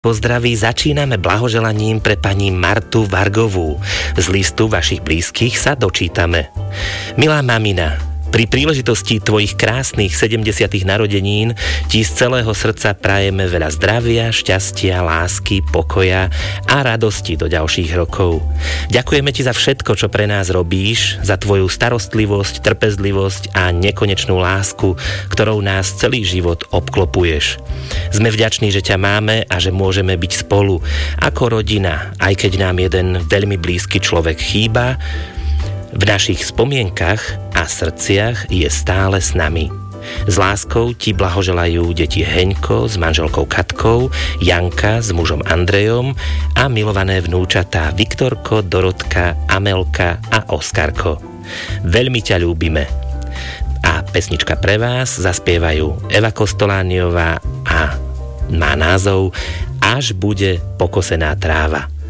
Pozdraví začíname blahoželaním pre pani Martu Vargovú. Z listu vašich blízkych sa dočítame. Milá mamina, pri príležitosti tvojich krásnych 70. narodenín ti z celého srdca prajeme veľa zdravia, šťastia, lásky, pokoja a radosti do ďalších rokov. Ďakujeme ti za všetko, čo pre nás robíš, za tvoju starostlivosť, trpezlivosť a nekonečnú lásku, ktorou nás celý život obklopuješ. Sme vďační, že ťa máme a že môžeme byť spolu ako rodina, aj keď nám jeden veľmi blízky človek chýba. V našich spomienkach a srdciach je stále s nami. S láskou ti blahoželajú deti Heňko s manželkou Katkou, Janka s mužom Andrejom a milované vnúčatá Viktorko, Dorotka, Amelka a Oskarko. Veľmi ťa ľúbime. A pesnička pre vás zaspievajú Eva Kostolániová a má názov Až bude pokosená tráva.